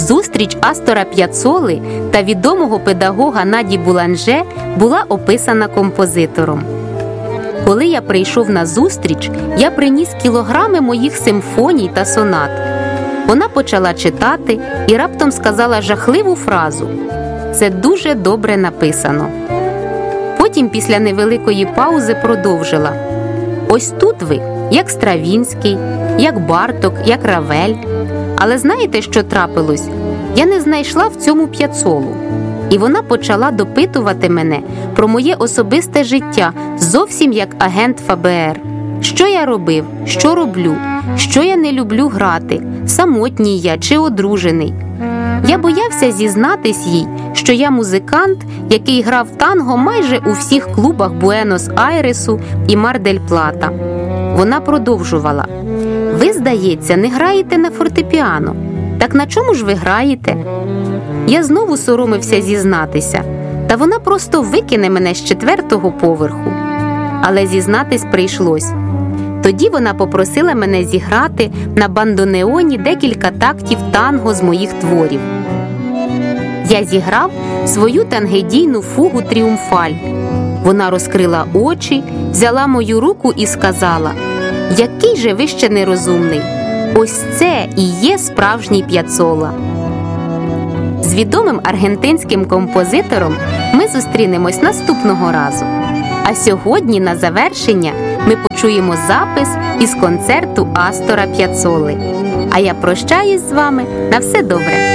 Зустріч Астора П'яццоли та відомого педагога Наді Буланже була описана композитором. Коли я прийшов на зустріч, я приніс кілограми моїх симфоній та сонат. Вона почала читати і раптом сказала жахливу фразу: «Це дуже добре написано». Потім після невеликої паузи продовжила: «Ось тут ви, як Стравінський, як Барток, як Равель. Але знаєте, що трапилось? Я не знайшла в цьому П'яццолу». І вона почала допитувати мене про моє особисте життя, зовсім як агент ФБР. Що я робив, що роблю, що я не люблю грати, самотній я чи одружений. Я боявся зізнатись їй, що я музикант, який грав танго майже у всіх клубах Буенос-Айресу і Мар-дель-Плата. Вона продовжувала: «Ви, здається, не граєте на фортепіано. Так на чому ж ви граєте?» Я знову соромився зізнатися, та вона просто викине мене з 4-го поверху. Але зізнатись прийшлось. Тоді вона попросила мене зіграти на бандонеоні декілька тактів танго з моїх творів. Я зіграв свою тангедійну фугу «Тріумфаль». Вона розкрила очі, взяла мою руку і сказала: «Який же ви ще нерозумний! Ось це і є справжній П'яццола». З відомим аргентинським композитором ми зустрінемось наступного разу. А сьогодні на завершення ми почуємо запис із концерту Астора П'яццоли. А я прощаюсь з вами. На все добре!